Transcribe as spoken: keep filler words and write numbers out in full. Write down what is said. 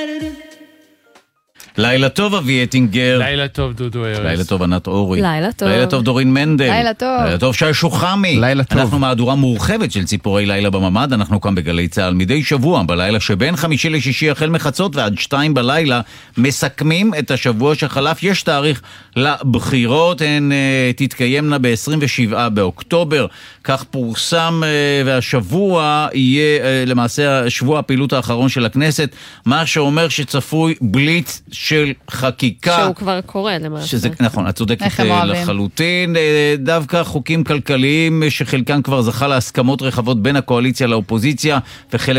לילה טוב אבי אטינגר. לילה טוב דודו ארז. לילה טוב ענת אורי. לילה טוב. לילה טוב דורין מנדל. לילה טוב. לילה טוב שי שוחמי. לילה טוב. אנחנו מהדורה מורחבת של ציפורי לילה בממד, אנחנו כאן בגלי צהל מדי שבוע, בלילה שבין חמישי לשישי החל מחצות ועד שתיים בלילה, מסכמים את השבוע שחלף. יש תאריך לבחירות, הן uh, תתקיימנה ב-עשרים ושבעה באוקטובר, כך פורסם, uh, והשבוע יהיה uh, למעשה שבוע הפעילות האחרון של הכנסת, מה שאומר שצפוי בליץ של חקיקה. שהוא כבר קורה למעשה. שזה, נכון, את צודקת אוהבים. לחלוטין. דווקא חוקים כלכליים שחלקם כבר זכה להסכמות רחבות בין הקואליציה לאופוזיציה, וחלק